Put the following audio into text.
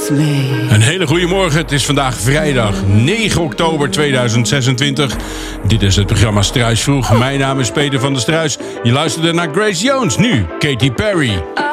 Een hele goede morgen. Het is vandaag vrijdag 9 oktober 2026. Dit is het programma Struis Vroeg. Mijn naam is Peter van der Struis. Je luisterde naar Grace Jones. Nu Katy Perry.